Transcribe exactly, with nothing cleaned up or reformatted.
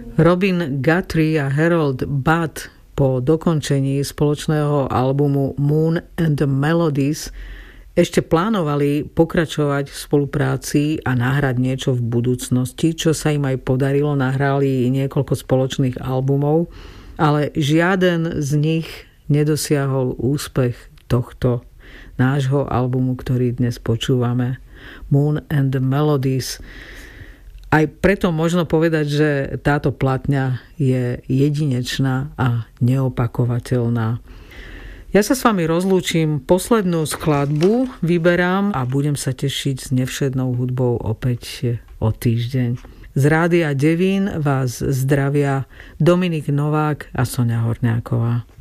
Robin Guthrie a Harold Budd po dokončení spoločného albumu Moon and the Melodies ešte plánovali pokračovať v spolupráci a nahrať niečo v budúcnosti, čo sa im aj podarilo. Nahrali niekoľko spoločných albumov, ale žiaden z nich nedosiahol úspech tohto nášho albumu, ktorý dnes počúvame, Moon and the Melodies. Aj preto možno povedať, že táto platňa je jedinečná a neopakovateľná. Ja sa s vami rozlúčim, poslednú skladbu vyberám a budem sa tešiť s nevšednou hudbou opäť o týždeň. Z Rádia Devín vás zdravia Dominik Novák a Soňa Horňáková.